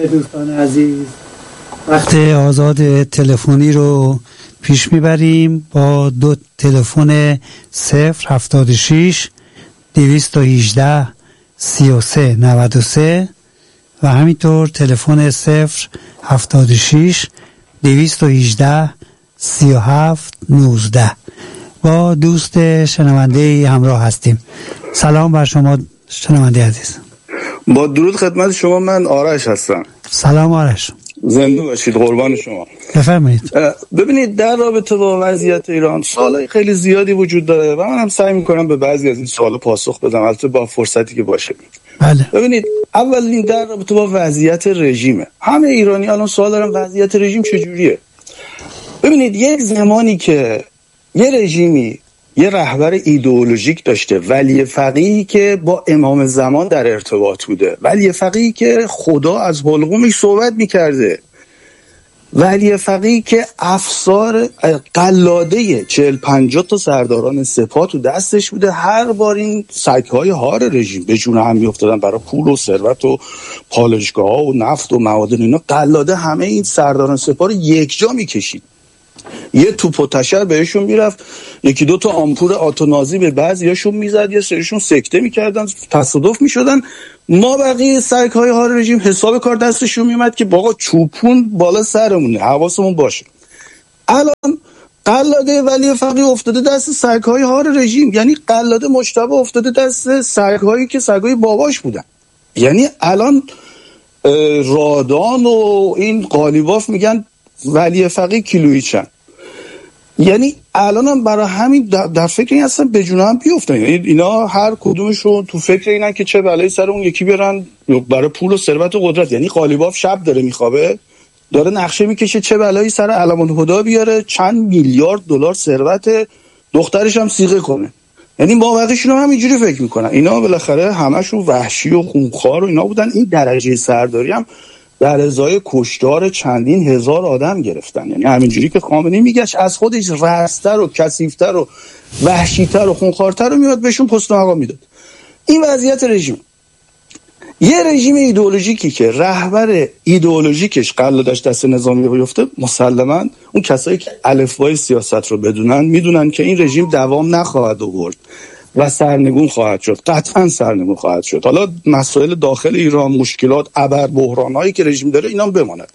دوستان عزیز، وقت آزاد تلفنی رو پیش میبریم با دو تلفن 076 218 33 93 و همینطور تلفن 076 218 37 19. با دوست شنونده همراه هستیم. سلام بر شما شنونده عزیز. با درود خدمت شما، من آرش هستم. سلام آرش، زنده باشید، قربان شما. بفرمایید. ببینید، در رابطه با وضعیت ایران سوالای خیلی زیادی وجود داره و من هم سعی میکنم به بعضی از این سوالا پاسخ بدم، البته با فرصتی که باشه. بله. ببینید، اولین در رابطه با وضعیت رژیمه. همه ایرانی الان سوال دارن وضعیت رژیم چجوریه. ببینید، یک زمانی که یه رژیمی یه رهبر ایدئولوژیک داشته، ولی فقیهی که با امام زمان در ارتباط بوده، ولی فقیهی که خدا از حلقومش صحبت میکرده، ولی فقیهی که افسار قلاده 40-50 تا سرداران سپاه تو دستش بوده، هر بار این سگ‌های هار رژیم به جون هم میافتادن برای پول و ثروت و پالایشگاه‌ها و نفت و معادن. اینا قلاده همه این سرداران سپاه رو یک جا میکشید. یه توپ و تشر بهشون میرفت، یکی دو تا آمپور آتونازی به بعضیاشون میزد، یه سریشون سکته میکردن، تصادف میشدن. ما بقیه سگ‌های هار رژیم حساب کار دستشون میومد که باقا چوپون بالا سرمونه، حواسمون باشه. الان قلاده ولی فقیه افتاده دست سگ‌های هار رژیم، یعنی قلاده مجتبی افتاده دست سگ‌هایی که سگ‌های باباش بودن. یعنی الان رادان و این قالیباف میگن ولی فقیه کیلویی چند. یعنی الان هم برای همین در فکر این هستن به جون هم بیفتن. یعنی اینا هر کدومشون تو فکر اینن که چه بلایی سر اون یکی بیارن برای پول و ثروت و قدرت. یعنی قالیباف شب داره میخوابه، داره نقشه میکشه چه بلایی سر علم الهدی بیاره، چند میلیارد دلار ثروت دخترش هم صیغه کنه. یعنی مابقیشون هم همینجوری فکر میکنن. اینا بالاخره همشون وحشی و خونخوار و اینا بودن. این درجه سرداری هم در ازای کشتار چندین هزار آدم گرفتن. یعنی همینجوری که خامنه‌ای میگشت از خودش رستر و کثیف‌تر و وحشی‌تر و خونخوارتر رو میاد بهشون پست و مقام میداد. این وضعیت رژیم. یه رژیم ایدئولوژیکی که رهبر ایدئولوژیکش قلادش دست نظامی بیفته، مسلماً اون کسایی که الفبای سیاست رو بدونن میدونن که این رژیم دوام نخواهد آورد و سرنگون خواهد شد. قطعا سرنگون خواهد شد. حالا مسائل داخل ایران، مشکلات، ابر بحرانایی که رژیم داره اینا بماند.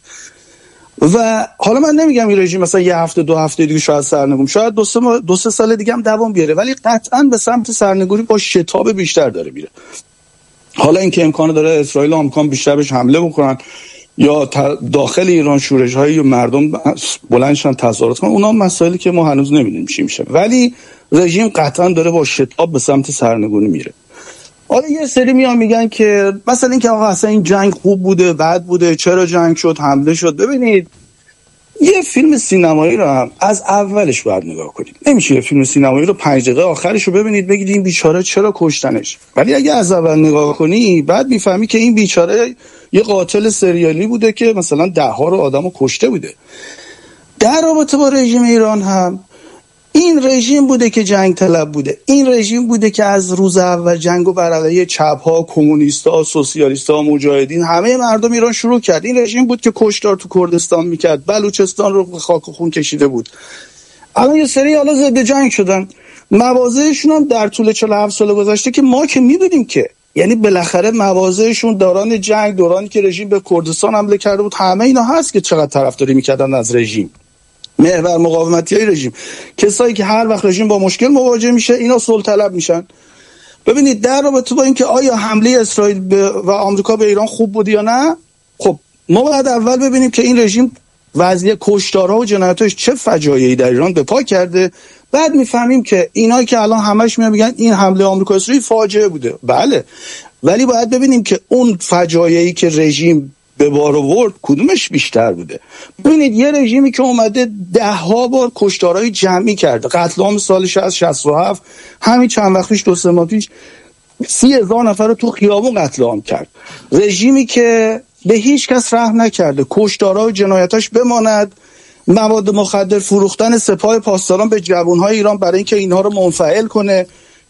و حالا من نمیگم این رژیم مثلا یه هفته دو هفته دیگه شاید سرنگون، شاید دو سه سال دیگه هم دوام بیاره، ولی قطعا به سمت سرنگونی با شتاب بیشتر داره میره. حالا اینکه امکان داره اسرائیل امکان بیشتر بهش حمله بکنن یا داخل ایران شورش‌های مردم بلندشن تظاهرات کنن، اونا مسائلی که ما هنوز نمیدونیم چی میشه، ولی رژیم قطعا داره با شتاب به سمت سرنگونی میره. حالا یه سری میان میگن که مثلا اینکه آقا اصلا این جنگ خوب بوده بد بوده، چرا جنگ شد، حمله شد. ببینید، یه فیلم سینمایی رو هم از اولش باید نگاه کنید. نمیشه یه فیلم سینمایی رو 5 دقیقه آخرش رو ببینید بگید این بیچاره چرا کشتنش. ولی اگه از اول نگاه کنی بعد میفهمی که این بیچاره یه قاتل سریالی بوده که مثلا 10 ها رو آدمو کشته بوده. در رابطه با رژیم ایران هم این رژیم بوده که جنگ طلب بوده. این رژیم بوده که از روز اول جنگو بر علیه چپ‌ها، کمونیست‌ها، سوسیالیست‌ها، مجاهدین، همه مردم ایران شروع کرد. این رژیم بود که کشتار تو کردستان میکرد، بلوچستان رو خاک و خون کشیده بود. الان یه سری حالا ضد جنگ شدن، مواضعشون هم در طول 47 سال گذشته که ما که می‌دونیم که، یعنی بالاخره مواضعشون دوران جنگ، دورانی که رژیم به کردستان حمله کرده بود، همه اینا هست که چقدر طرفداری می‌کردن از رژیم. محور مقاومتی‌های رژیم، کسایی که هر وقت رژیم با مشکل مواجه میشه اینا صلح طلب میشن. ببینید، در رابطه با اینکه آیا حمله اسرائیل و آمریکا به ایران خوب بود یا نه، خب ما باید اول ببینیم که این رژیم وضعیت کشتارها و جنایتاش چه فجایعی در ایران به پا کرده. بعد میفهمیم که اینا که الان همش میگن این حمله آمریکا اسرائیل فاجعه بوده، بله، ولی باید ببینیم که اون فجایعی که رژیم به بار آورد کدومش بیشتر بوده. ببینید، یه رژیمی که اومده 10 بار کشتارهای جمعی کرده، قتل عام سال 67، همین چند وقت پیش 2-3 ماه پیش 30,000 نفر رو تو خیابون قتل عام کرد. رژیمی که به هیچ کس رحم نکرده، کشتارها و جنایتاش بماند، مواد مخدر فروختن سپاه پاسداران به جوانهای ایران برای اینکه اینها رو منفعل کنه.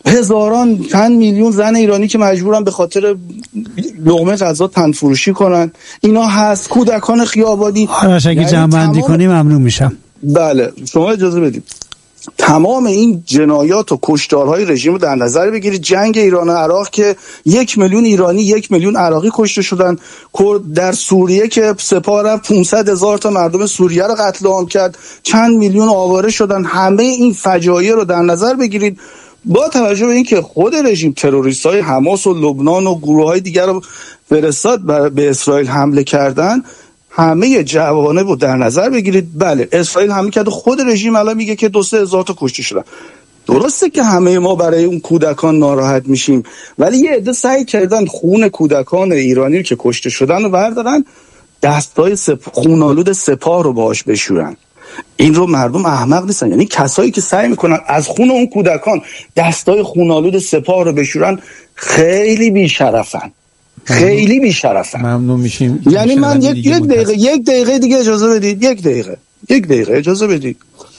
هزاران چند میلیون زن ایرانی که مجبورن به خاطر لقمه غذا تن فروشی کنن، اینا هست. کودکان خیابانی. آرش اگه جمع‌بندی کنی ممنون میشم. بله شما اجازه بدید. تمام این جنایات و کشتارهای رژیم رو در نظر بگیرید. جنگ ایران و عراق که 1 میلیون ایرانی 1 میلیون عراقی کشته شدن، در سوریه که سپاه رفت 500,000 تا مردم سوریه رو قتل عام کرد، چند میلیون آواره شدن. همه این فجایع رو در نظر بگیرید با توجه به اینکه خود رژیم تروریست‌های حماس و لبنان و گروه‌های دیگر رو فرستاد به اسرائیل حمله کردن. همه جوانب رو در نظر بگیرید. بله اسرائیل حمله کرد، خود رژیم الان میگه که 2-3 هزار تا کشته شدن. درسته که همه ما برای اون کودکان ناراحت میشیم، ولی یه عده سعی کردن خون کودکان ایرانی که کشته شدن رو بردارن، دستای خونالود سپاه رو باهاش بشورن. این رو مردم احمق نیستن، یعنی کسایی که سعی میکنن از خون اون کودکان دستای خونالود سپاه رو بشورن خیلی بی‌شرفن. خیلی بی‌شرفن. ممنون میشیم. یعنی من یک دقیقه دیگه اجازه بدید. یک دقیقه اجازه بدید.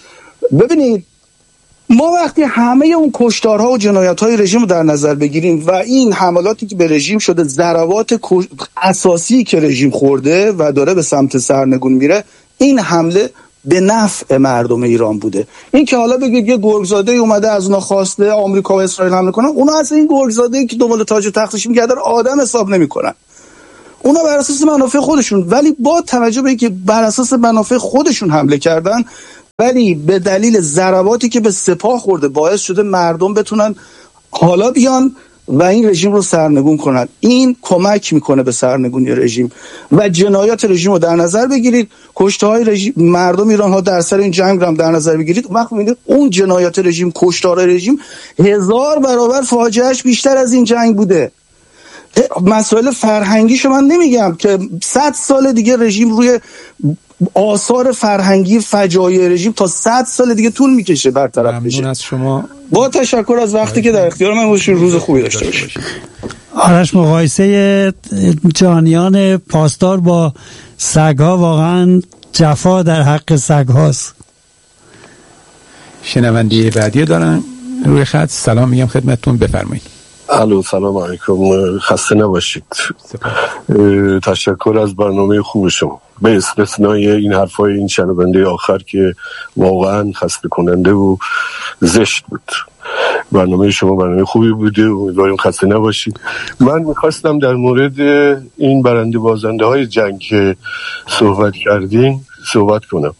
ببینید ما وقتی همه اون کشتارها و جنایت‌های رژیم رو در نظر بگیریم و این حملاتی که به رژیم شده، ضربات اساسی که رژیم خورده و داره به سمت سرنگون میره، این حمله به نفع مردم ایران بوده. این که حالا بگید یه گرگزاده اومده از اونا خواسته آمریکا و اسرائیل حمله کنن، اونا اصلا این گرگزاده که دنبال تاج و تختش میگردن آدم حساب نمیکنن، اونا بر اساس منافع خودشون، ولی با توجه به اینکه بر اساس منافع خودشون حمله کردن، ولی به دلیل ضرباتی که به سپاه خورده باعث شده مردم بتونن حالا بیان و این رژیم رو سرنگون کنن. این کمک میکنه به سرنگونی رژیم و جنایات رژیم رو در نظر بگیرید. کشته‌های رژیم مردم ایران ها در سر این جنگ رو هم در نظر بگیرید. وقتی میبینید اون جنایات رژیم، کشتار رژیم 1000 برابر فاجعهش بیشتر از این جنگ بوده. مسائل فرهنگیشو من نمیگم که 100 سال دیگه رژیم روی آثار فرهنگی فجایع رژیم تا 100 سال دیگه طول میکشه برطرف بشه. از شما با تشکر از وقتی که در اختیار من باشید. روز خوبی داشته باشید. آرش مقایسه جانیان پاسدار با سگ‌ها واقعا جفا در حق سگ‌هاست. شنونده بعدی دارن روی خط. سلام میگم خدمتتون، بفرمایید. الو سلام علیکم، خسته نباشید. تشکر از برنامه خوب شما، به استثنای این حرفای این شنونده آخر که واقعا خسته کننده و زشت بود. برنامه شما برنامه خوبی بوده، امیدواریم خسته نباشید. من میخواستم در مورد این برنده بازنده های جنگ که صحبت کردیم صحبت کنم.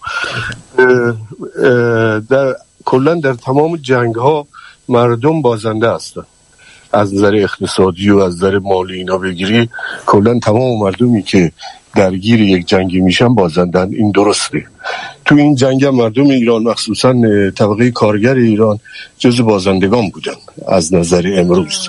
کلا در تمام جنگ ها مردم بازنده هستن، از نظر اقتصادی و از نظر مالی اینا بگیری کلا تمام مردمی که درگیر یک جنگی میشن بازندن. این درسته. تو این جنگ مردم ایران مخصوصا طبقه کارگر ایران جزو بازندگان بودن از نظر امروز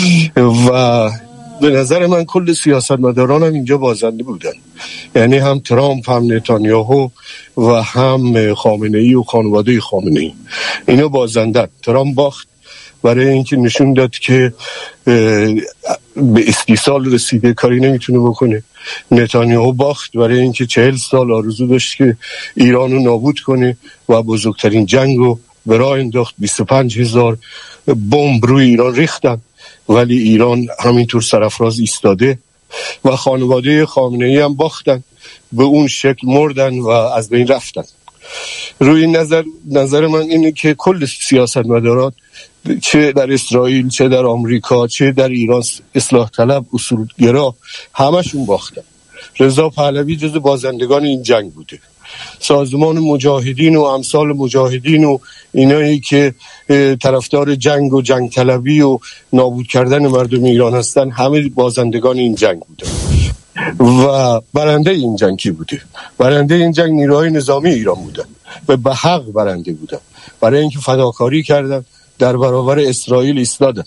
و به نظر من کل سیاستمداران هم اینجا بازنده بودن، یعنی هم ترامپ هم نتانیاهو و هم خامنه‌ای و خانواده خامنه‌ای اینا بازندن. ترامپ باخت برای اینکه نشون داد که به استیصال رسیده، کاری نمیتونه بکنه. نتانیاهو باخت برای اینکه 40 سال آرزو داشت که ایرانو نابود کنه و بزرگترین جنگو به راه انداخت. 25,000 بمب روی ایران ریختن ولی ایران همینطور سرافراز ایستاده و خانواده خامنه‌ای هم باختن، به اون شکل مردن و از بین رفتن. روی نظر من اینه که کل سیاستمداران چه در اسرائیل چه در آمریکا چه در ایران اصلاح طلب اصولگرا همشون باختن. رضا پهلوی جز بازندگان این جنگ بوده. سازمان مجاهدین و امثال مجاهدین و اینایی که طرفدار جنگ و جنگ طلبی و نابود کردن مردم ایران هستن همه بازندگان این جنگ بودن. و برنده این جنگ کی بوده؟ برنده این جنگ نیروهای نظامی ایران بودن و به حق برنده بودن، برای اینکه فداکاری کردن، در برابر اسرائیل ایستادن.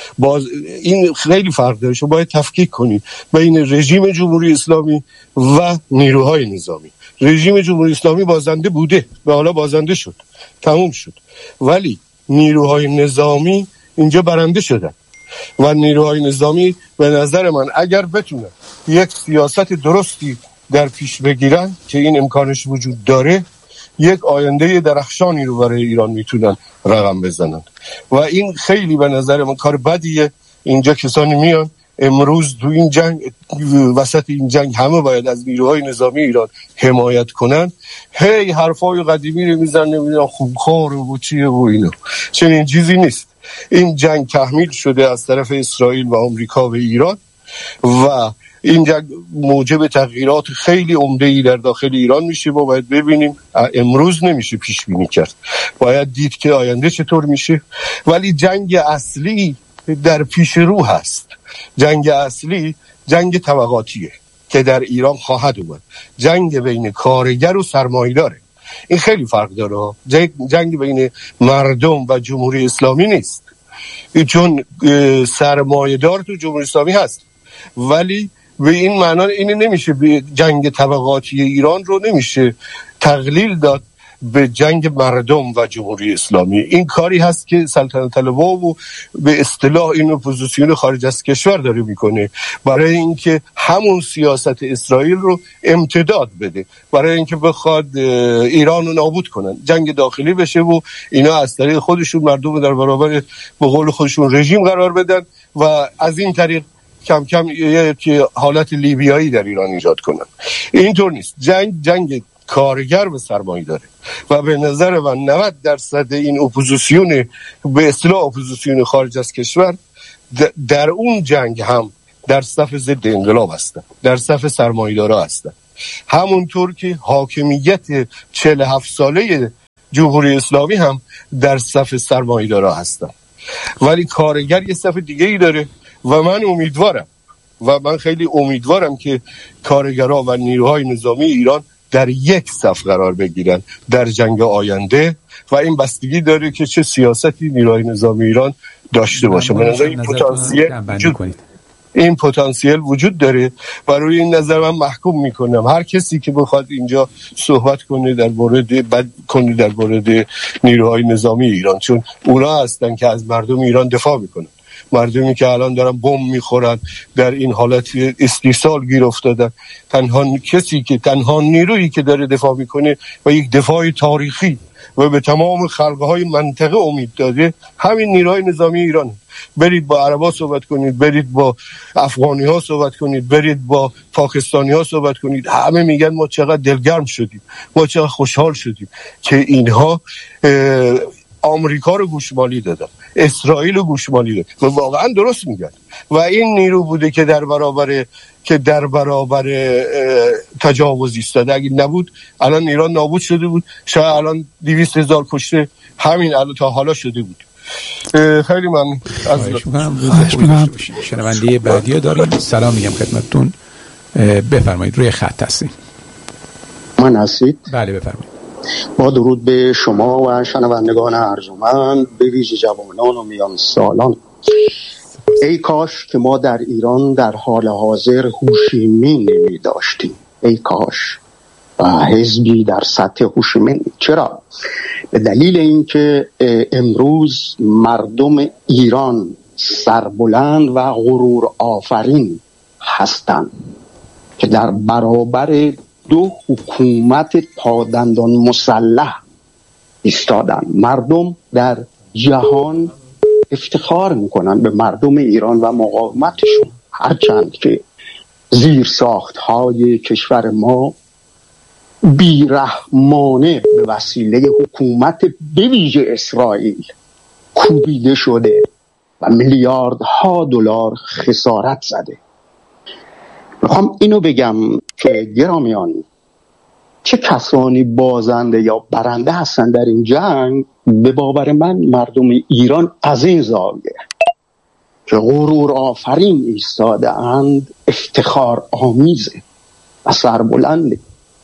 این خیلی فرق داره. شما باید تفکیک کنید بین رژیم جمهوری اسلامی و نیروهای نظامی. رژیم جمهوری اسلامی بازنده بوده و حالا بازنده شد، تموم شد، ولی نیروهای نظامی اینجا برنده شدن و نیروهای نظامی به نظر من اگر بتونن یک سیاست درستی در پیش بگیرن که این امکانش وجود داره، یک آینده درخشانی رو برای ایران میتونن رقم بزنن و این خیلی به نظر من کار بدیه. اینجا کسانی میان امروز تو این جنگ، وسط این جنگ همه باید از نیروهای نظامی ایران حمایت کنن، هی حرفای قدیمی رو میزنن، خوبخوار و چیه و اینو. چنین چیزی نیست. این جنگ تحمیل شده از طرف اسرائیل و آمریکا به ایران و این جنگ موجب تغییرات خیلی عمده‌ای در داخل ایران میشه. ما باید ببینیم، امروز نمیشه پیش بینی کرد، باید دید که آینده چطور میشه. ولی جنگ اصلی در پیش رو هست. جنگ اصلی جنگ طبقاتیه که در ایران خواهد اومد. جنگ بین کارگر و سرمایه‌داره. این خیلی فرق داره. جنگ بین مردم و جمهوری اسلامی نیست، چون سرمایه‌دار تو جمهوری اسلامی هست، ولی به این معنا این نمیشه جنگ طبقاتی ایران رو نمیشه تقلیل داد به جنگ مردم و جمهوری اسلامی. این کاری هست که سلطنت طلبها و به اصطلاح این اپوزیسیون خارج از کشور داره میکنه برای اینکه همون سیاست اسرائیل رو امتداد بده، برای اینکه بخواد ایران رو نابود کنن، جنگ داخلی بشه و اینا از طریق خودشون مردم در برابر به قول خودشون رژیم قرار بدن و از این طریق کم کم که حالت لیبیایی در ایران ایجاد کنن. اینطور نیست. جنگ کارگر به سرمایه داره و به نظر من 90% این اپوزیسیون به اصطلاح اپوزیسیون خارج از کشور در اون جنگ هم در صف ضد انقلاب هستن، در صف سرمایه‌دارا هستن، همونطور که حاکمیت 47 ساله جمهوری اسلامی هم در صف سرمایه‌دارا هستن. ولی کارگر یه صف دیگه ای داره و من خیلی امیدوارم که کارگرها و نیروهای نظامی ایران در یک صف قرار بگیرن در جنگ آینده و این بستگی داره که چه سیاستی نیروهای نظامی ایران داشته باشه. من این پتانسیل وجود داره و روی این نظر من محکوم میکنم هر کسی که بخواد اینجا صحبت کنه در مورد نیروهای نظامی ایران، چون اونا هستن که از مردم ایران دفاع میکنن. مردمی که الان دارن بم میخورن، در این حالت استیصال گیر افتادن. تنها نیرویی که داره دفاع میکنه و یک دفاع تاریخی و به تمام خلقهای منطقه امید داده همین نیروهای نظامی ایران. برید با عربا صحبت کنید، برید با افغانی ها صحبت کنید، برید با پاکستانی ها صحبت کنید، همه میگن ما چقدر دلگرم شدیم، ما چقدر خوشحال شدیم که اینها آمریکا رو گوشمالی دادن، اسرائیل رو گوشمالی دادن و واقعا درست میگن. و این نیرو بوده که در برابر تجاوز ایستاده. اگه نبود الان ایران نابود شده بود، شاید الان 200,000 کشته همین الان تا حالا شده بود. خیلی ممنون. شنونده بعدی داریم. سلام میگم خدمتتون، بفرمایید، روی خط هستید. من هستید؟ بله بفرمایید. با درود به شما و شنوندگان ارجمند، به ویژه جوانان و میان سالان. ای کاش که ما در ایران در حال حاضر هوشیمین نمی داشتیم. ای کاش و حزبی در سطح هوشیمین. چرا؟ به دلیل اینکه امروز مردم ایران سربلند و غرور آفرین هستند که در برابر 2 حکومت پادندان مسلح ایستادن. مردم در جهان افتخار میکنن به مردم ایران و مقاومتشون، هرچند که زیرساخت‌های کشور ما بیرحمانه به وسیله حکومت به ویژه اسرائیل کوبیده شده و میلیاردها دلار خسارت زده. میخوام اینو بگم که گرامیان، چه کسانی بازنده یا برنده هستن در این جنگ؟ به باور من مردم ایران از این زاویه که غرور آفرین ایستاده اند، افتخار آمیزه و سربلنده.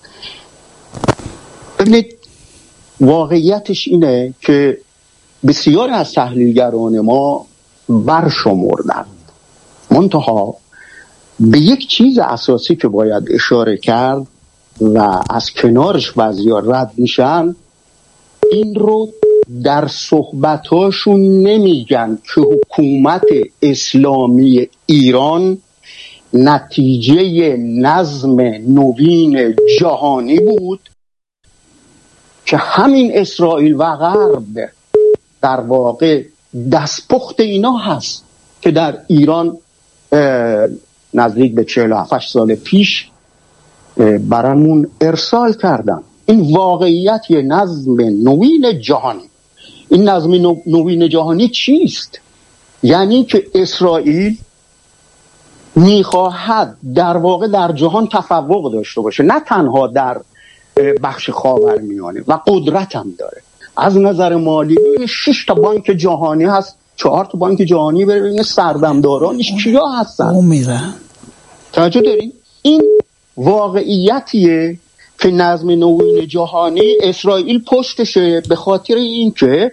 ببینید واقعیتش اینه که بسیار از تحلیلگران ما برشمردند، منتها به یک چیز اساسی که باید اشاره کرد و از کنارش بعضیا رد میشن، این رو در صحبتاشون نمیگن که حکومت اسلامی ایران نتیجه نظم نوین جهانی بود که همین اسرائیل و غرب در واقع دستپخت اینا هست که در ایران نزدیک به 47 سال پیش برامون ارسال کردن. این واقعیت یه نظم نوین جهانی. این نظم نوین جهانی چیست؟ یعنی که اسرائیل میخواهد در واقع در جهان تفوق داشته باشه، نه تنها در بخش خاورمیانه، و قدرت هم داره. از نظر مالی 6 تا بانک جهانی هست، 4 تا بانک جهانی، ببینید سردمدارانش کیا هستن. توجه دارین؟ این واقعیتیه که نظم نوین جهانی اسرائیل پشتشه، به خاطر اینکه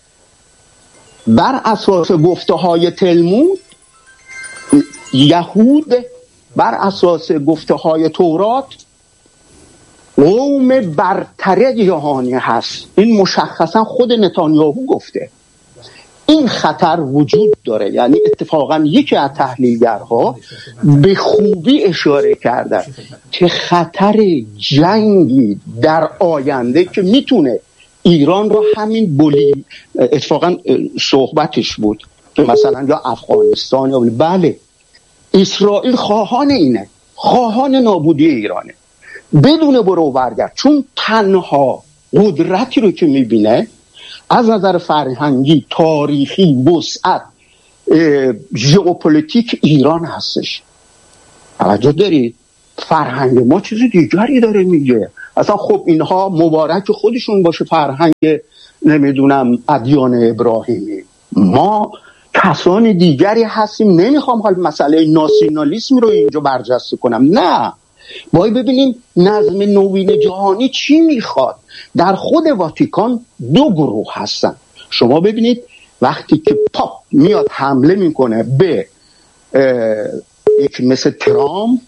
بر اساس گفته‌های تلمود یهود بر اساس گفته‌های تورات قوم برتر جهانی هست. این مشخصا خود نتانیاهو گفته. این خطر وجود داره. یعنی اتفاقا یکی از تحلیلگرها به خوبی اشاره کرده که خطر جنگی در آینده که میتونه ایران رو همین اتفاقا صحبتش بود که مثلا یا افغانستان یا بله، اسرائیل خواهان اینه، خواهان نابودی ایرانه بدون برو برگرد، چون تنها قدرتی رو که میبینه از نظر فرهنگی، تاریخی، وسعت، ژئوپلیتیک ایران هستش. توجه دارید؟ فرهنگ ما چیز دیگری داره میگه. اصلا خب اینها مبارک خودشون باشه، فرهنگ نمیدونم ادیان ابراهیمی. ما کسان دیگری هستیم. نمیخوام حال مسئله ناسیونالیسم رو اینجا برجسته کنم، نه، باید ببینیم نظم نوین جهانی چی میخواد. در خود واتیکان 2 گروه هستن. شما ببینید وقتی که پاپ میاد حمله میکنه به یک مثل ترامپ،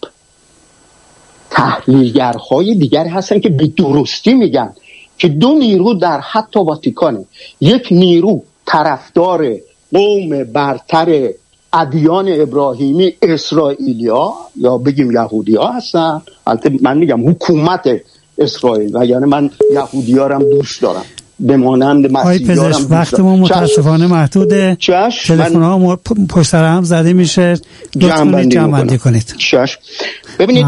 تحلیلگرهای دیگری هستن که به درستی میگن که 2 نیرو در حتی واتیکانه. یک نیرو طرفدار قوم برتر ادیان ابراهیمی اسرائیلیا یا بگیم یهودیا هستن. البته من میگم حکومت اسرائیل، و یعنی من یهودیا رو هم دوست دارم به مانند مسیحی‌ها هم دوست دارم. وقتمون متاسفانه محدوده. تلفن‌ها پشت سر هم زده میشه، لطفاً جمع‌بندی کنید. ببینید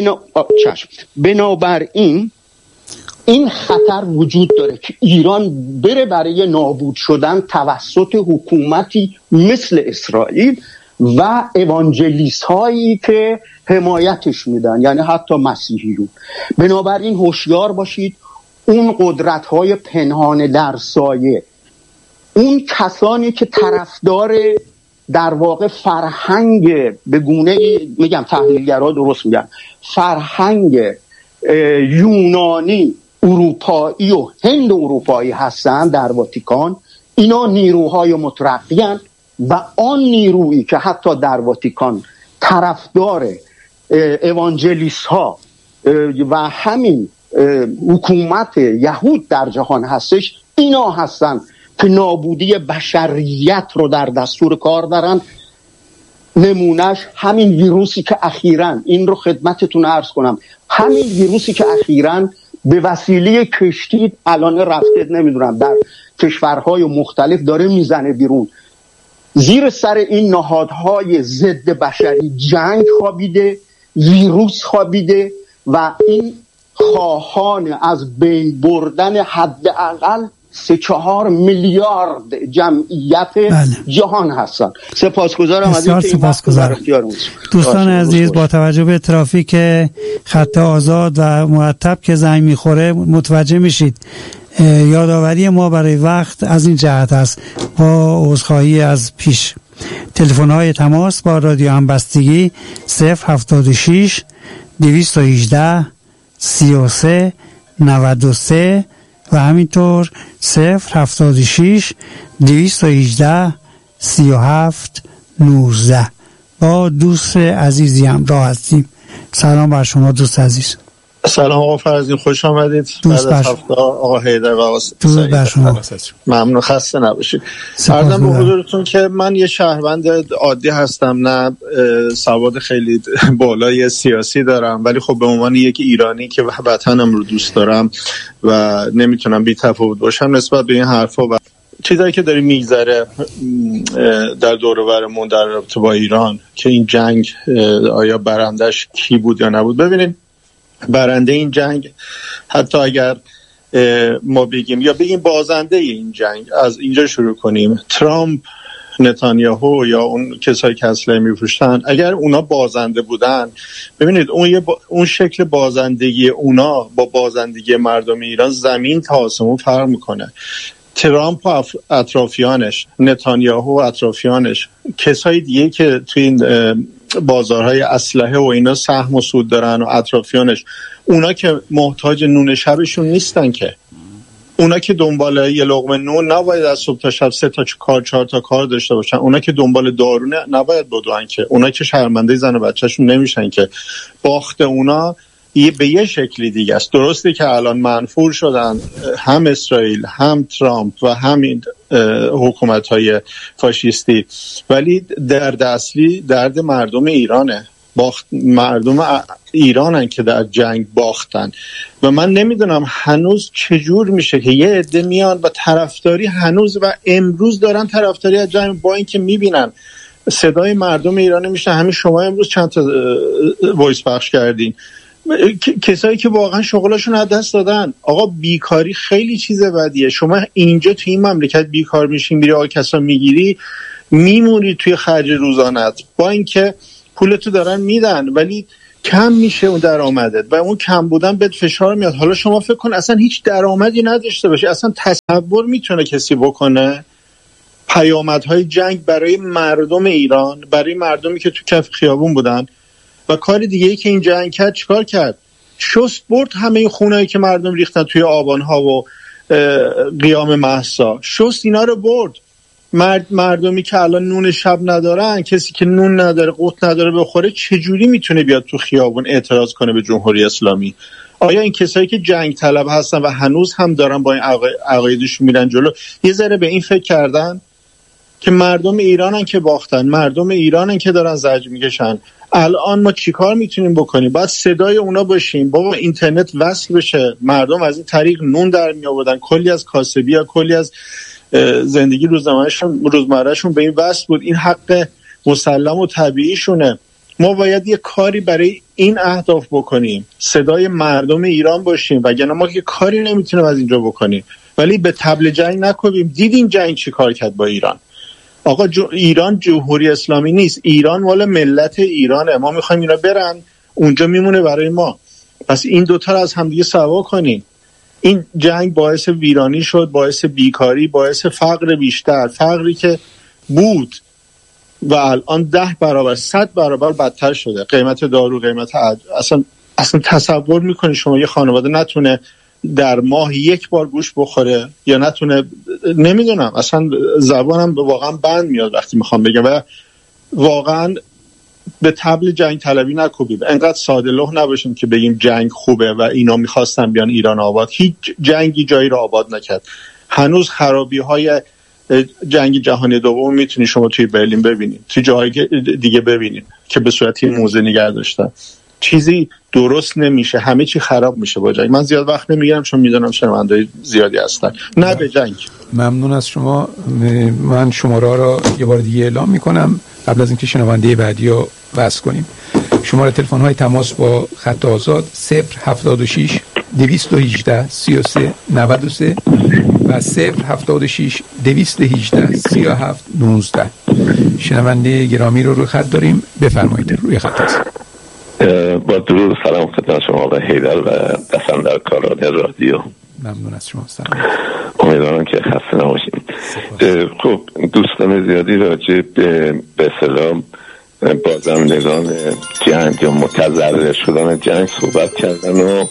بنابراین این خطر وجود داره که ایران بره برای نابود شدن توسط حکومتی مثل اسرائیل و اوانجلیست هایی که حمایتش میدن، یعنی حتی مسیحیون. بنابراین هوشیار باشید. اون قدرت های پنهان در سایه، اون کسانی که طرفدار در واقع فرهنگ به گونه میگم تحلیلگرها درست میگن فرهنگ یونانی، اروپایی و هند اروپایی هستن در واتیکان، اینا نیروهای مترقی هستند و آن نیرویی که حتی در واتیکان طرفدار اوانجلیست ها و همین حکومت یهود در جهان هستش، اینا هستن که نابودی بشریت رو در دستور کار دارن. نمونهش همین ویروسی که اخیراً، این رو خدمتتون عرض کنم، همین ویروسی که اخیراً به وسیله کشتی الان رفته نمیدونم در کشورهای مختلف داره میزنه بیرون، زیر سر این نهادهای ضد بشری جنگ خوابیده، ویروس خوابیده و این خواهان از بین بردن حداقل 3-4 میلیارد جمعیت جهان هستن. سپاسگزارم از اینکه این وقت در اختیارمون. دوستان عزیز، با توجه به ترافیک خط آزاد و مرتب که زنگ میخوره متوجه میشید یادآوری ما برای وقت از این جهت است، با عذرخواهی از پیش. تلفن‌های تماس با رادیو همبستگی 076 218 33 93 و همینطور 076 218 37 19. با دوست عزیزی همراه هستیم. سلام بر شما دوست عزیز. سلام آقا فرزین، خوش آمدید. بعد از هفته آقا حیدر و آقا ممنون، خسته نباشید. عرضم به حضورتون که من یه شهروند عادی هستم، نه سواد خیلی بالای سیاسی دارم، ولی خب به عنوان یک ایرانی که وطنم رو دوست دارم و نمیتونم بی تفاوت باشم نسبت به این حرفا و چیزایی که داری میگذره در دور و برمون در رابطه با ایران که این جنگ آیا برندش کی بود یا نبود. ببینید برنده این جنگ، حتی اگر ما بگیم یا بگیم بازنده این جنگ، از اینجا شروع کنیم، ترامپ، نتانیاهو یا اون کسایی که اسلحه می‌فروشتن، اگر اونا بازنده بودن، ببینید اون شکل بازندگی اونا با بازندگی مردم ایران زمین تا آسمون فرق میکنه. ترامپ و اطرافیانش، نتانیاهو و اطرافیانش، کسای دیگه که توی این بازارهای اسلحه و اینا سهم و سود دارن و اطرافیانش، اونا که محتاج نون شبشون نیستن، که اونا که دنبال یه لقمه نون نباید از صبح تا شب 3 تا کار 4 تا کار داشته باشن، اونا که دنبال دارو نباید بدوئن، که اونا که شرمنده زن و بچه‌شون نمیشن، که باخت اونا به یه شکلی دیگه است. درسته که الان منفور شدن هم اسرائیل هم ترامپ و همین حکومت‌های فاشیستی، ولی درد اصلی درد مردم ایرانه. مردم ایرانن که در جنگ باختن و من نمیدونم هنوز چجور میشه که یه عده میان و طرفداری هنوز و امروز دارن طرفداری از جنگ، با اینکه میبینن صدای مردم ایران میشه. همین شما امروز چند تا وایس پخش کردین، کسایی که واقعا شغلشون از دست دادن. آقا بیکاری خیلی چیز بدیه. شما اینجا توی این مملکت بیکار میشین، میری آکسا میگیری، میمونی توی خرج روزانت، با اینکه پولتو دارن میدن ولی کم میشه اون درآمدت و اون کم بودن بهت فشار میاد. حالا شما فکر کن اصلا هیچ درآمدی نداشته باشی، اصلا تصور میتونه کسی بکنه پیامدهای جنگ برای مردم ایران، برای مردمی که تو کف خیابون بودن؟ و کار دیگه ای که این جنگ کرد چیکار کرد؟ شست برد همه این خونهایی که مردم ریختن توی آبانها و قیام مهسا، شست اینا رو برد. مردمی که الان نون شب ندارن، کسی که نون نداره، قوت نداره بخوره، چجوری میتونه بیاد تو خیابون اعتراض کنه به جمهوری اسلامی؟ آیا این کسایی که جنگ طلب هستن و هنوز هم دارن با این عقایدشون میرن جلو، یه ذره به این فکر کردن که مردم ایرانن که باختن، مردم ایرانن که دارن زجر میکشن؟ الان ما چیکار میتونیم بکنیم؟ باید صدای اونا باشیم. بابا اینترنت وصل بشه، مردم از این طریق نون در می آوردن، کلی از کاسبی، کلی از زندگی روزمرهشون به این وصل بود. این حق مسلم و طبیعیشونه. ما باید یه کاری برای این اهداف بکنیم، صدای مردم ایران باشیم، وگرنه ما که کاری نمیتونیم از اینجا بکنیم. ولی به طبل جنگ نکنیم. دیدین جنگ چی کار کرد با ایران؟ آقا ایران جمهوری اسلامی نیست، ایران مال ملت ایرانه. ما میخوایم اینا برن، اونجا میمونه برای ما. پس این دوتا رو از همدیگه سوا کنیم. این جنگ باعث ویرانی شد، باعث بیکاری، باعث فقر بیشتر، فقری که بود و الان 10 برابر 100 برابر بدتر شده. قیمت دارو، قیمت اصلا تصور میکنی شما یه خانواده نتونه در ماه 1 بار گوشت بخوره یا نتونه؟ نمیدونم، اصلا زبانم واقعا بند میاد وقتی میخوام بگم. و واقعا به طبل جنگ طلبی نکوبیم، انقدر ساده لوح نباشیم که بگیم جنگ خوبه و اینا میخواستن بیان ایران آباد. هیچ جنگی جایی رو آباد نکرد. هنوز خرابی های جنگ جهانی دوم میتونی شما توی برلین ببینید، توی جاهای دیگه ببینید که به صورتی موزه نگه داشتن. چیزی درست نمیشه، همه چی خراب میشه با جنگ. من زیاد وقت نمیگیرم چون میدونم شنونده‌های زیادی هستن. نه به جنگ. ممنون از شما. من شماره را یه بار دیگه اعلام میکنم قبل از اینکه شنونده بعدی رو وصل کنیم. شماره تلفن های تماس با خط آزاد 076 218 33 93 و 076 218 37 19. شنونده گرامی رو روی خط داریم، بفرمایید. روی خط هست. با درود سلام خدمت شما و حیدر و دستندر کاران رادیو. ممنون از شما. سلام. امیدوارم که خسته نباشیم. خب دوستان زیادی راجع به اصطلاح بازندگان جنگ یا متضرر شدن جنگ صحبت کردن و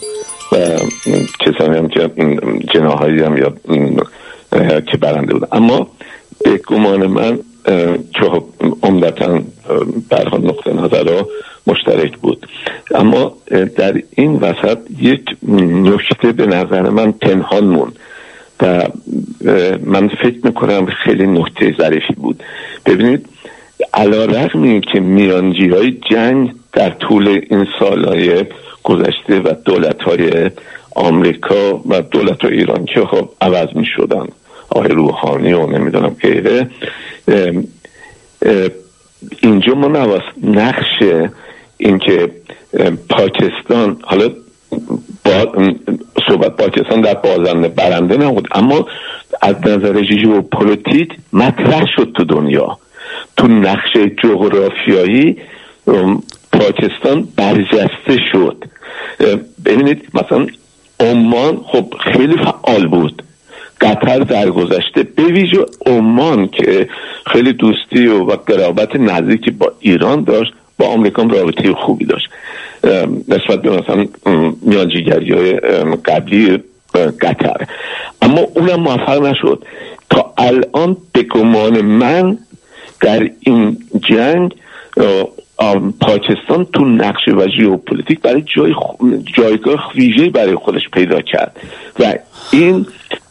کسانی هم که جناحایی هم یا که برنده بودن. اما به گمان من که عمدتاً برها نقطه نظر مشترک بود. اما در این وسط یک نکته به نظر من پنهان موند و من فکر میکنم خیلی نکته ظریفی بود. ببینید، علی‌رغم این که میانجی‌های جنگ در طول این سالهای گذشته و دولت‌های آمریکا و دولت‌های ایران که خب عوض می‌شدن، آقای روحانی و نمیدونم غیره، اینجا ما نقش این که پاکستان، حالا صحبت پاکستان در بازنده برنده نبود، اما از نظر ژئوپلیتیک مطرح شد تو دنیا. تو نقش جغرافیایی پاکستان برجسته شد. ببینید مثلا عمان خب خیلی فعال بود، قطر در گذشته، به ویژه عمان که خیلی دوستی و قرابت نزدیکی با ایران داشت، با آمریکا رابطه خوبی داشت نسبت به مثلا میانجیگری‌های قبلی قطر، اما اونم موفق نشد. تا الان به گمان من در این جنگ پاکستان تو نقش و ژئوپلیتیک برای جایگاه ویژه‌ای برای خودش پیدا کرد و این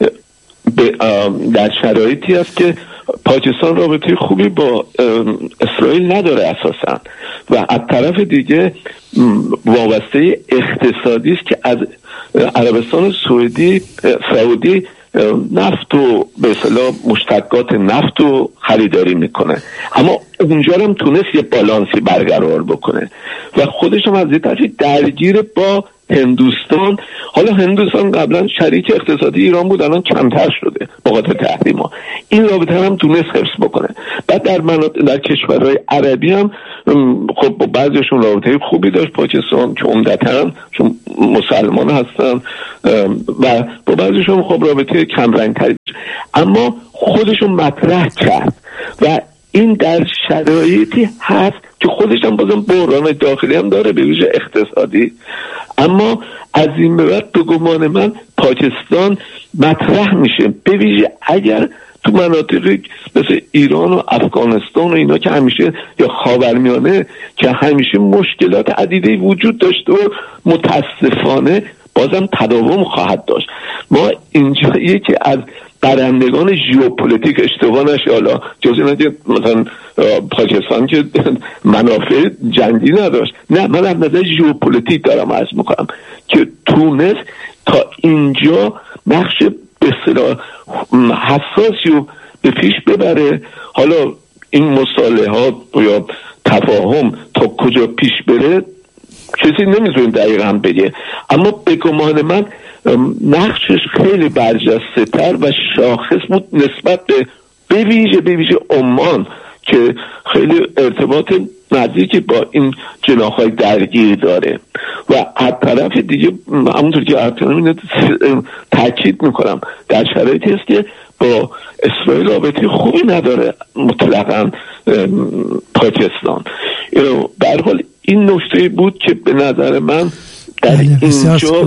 در شرایطی است که پاکستان رابطه خوبی با اسرائیل نداره اساسا و از طرف دیگه وابسته اقتصادی است که از عربستان سعودی نفت و به اصطلاح مشتقات نفت رو خریداری میکنه، اما اونجا هم تونست یه بالانسی برقرار بکنه و خودش هم از یه طرفی درگیر با هندوستان. حالا هندوستان قبلا شریک اقتصادی ایران بود، الان کمتر شده با خاطر تحریما. این رابطه هم تونست حفظ بکنه. بعد در کشورهای عربی هم خب با بعضیشون رابطه خوبی داشت پاکستان، که عمدتاً چون مسلمان هستن، و با بعضیشون خب رابطه کم رنگ‌تری، اما خودشون مطرح کرد و این در شرایطی هست که خودش هم بازم بحران داخلی هم داره به ویژه اقتصادی، اما از این به بعد به گمان من پاکستان مطرح میشه، به ویژه اگر تو مناطقی مثل ایران و افغانستان و اینا که همیشه، یا خاورمیانه که همیشه مشکلات عدیده‌ای وجود داشته و متاسفانه بازم تداوم خواهد داشت. ما اینجا یکی از برندگان ژئوپلیتیک، اشتباه نشه حالا جز اینا که مثلا پاکستان که منافع جنگی نداشت، نه، من از نظر ژئوپلیتیک دارم عرض میکنم که تونست تا اینجا نقش به اصطلاح حساسی رو به پیش ببره. حالا این مصالحات یا تفاهم تا کجا پیش بره کسی نمیتونه دقیقا بگه، اما به گمان من نقشش خیلی برجسته تر و شاخص بود نسبت به ویژه عمان که خیلی ارتباط نزدیکی با این جناح‌های درگیر داره و از طرف دیگه همونطور که ارتنام تاکید میکنم در شرایطی است که با اسرائیل رابطه خوبی نداره مطلقاً پاکستان. به هر حال این نکته بود که به نظر من در اینجا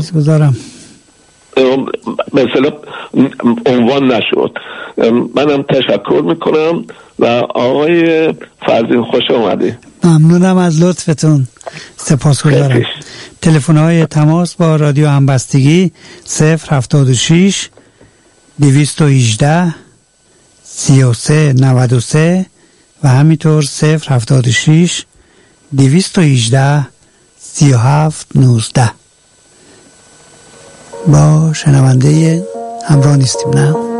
مثلا عنوان نشد. منم تشکر میکنم و آقای فرزین خوش آمده. ممنونم از لطفتون، سپاسگزارم. تلفن‌های تماس با رادیو همبستگی 076 218 3393 و همینطور 076 218 3719. با شنونده همراه نیستیم، نه؟